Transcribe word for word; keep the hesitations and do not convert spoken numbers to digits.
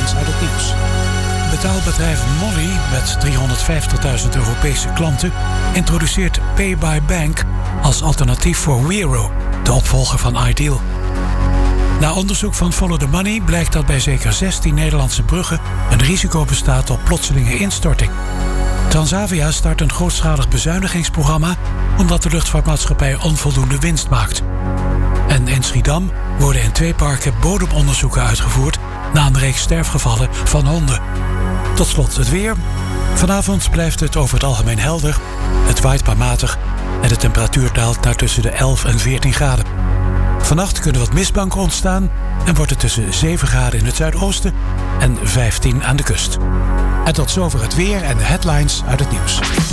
headlines uit het nieuws. Betaalbedrijf Molly met driehonderdvijftigduizend Europese klanten introduceert Pay by Bank als alternatief voor Wero, de opvolger van Ideal. Na onderzoek van Follow the Money blijkt dat bij zeker zestien Nederlandse bruggen een risico bestaat op plotselinge instorting. Transavia start een grootschalig bezuinigingsprogramma omdat de luchtvaartmaatschappij onvoldoende winst maakt. En in Schiedam worden in twee parken bodemonderzoeken uitgevoerd na een reeks sterfgevallen van honden. Tot slot het weer. Vanavond blijft het over het algemeen helder. Het waait maar matig en de temperatuur daalt naar tussen de elf en veertien graden. Vannacht kunnen wat mistbanken ontstaan en wordt het tussen zeven graden in het zuidoosten en vijftien aan de kust. En tot zover het weer en de headlines uit het nieuws.